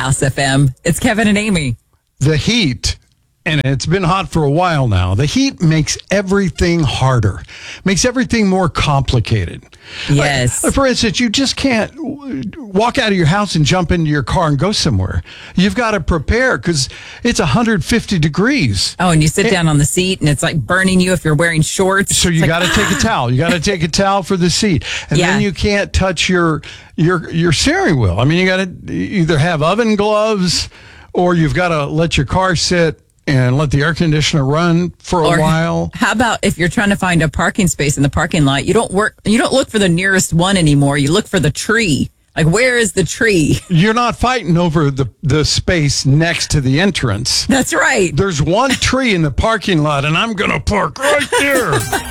House FM. It's Kevin and Amy. The heat, and it's been hot for a while now, the heat makes everything harder, makes everything more complicated. Yes. Like, for instance, you just can't walk out of your house and jump into your car and go somewhere. You've got to prepare because it's 150 degrees. Oh, and you sit down on the seat and it's like burning you if you're wearing shorts. So you got to take a towel. You got to take a towel for the seat. And then you can't touch your steering wheel. I mean, you got to either have oven gloves or you've got to let your car sit and let the air conditioner run for a while. How about if you're trying to find a parking space in the parking lot, you don't look for the nearest one anymore. You look for the tree. Like, where is the tree? You're not fighting over the space next to the entrance. That's right. There's one tree in the parking lot, and I'm going to park right there.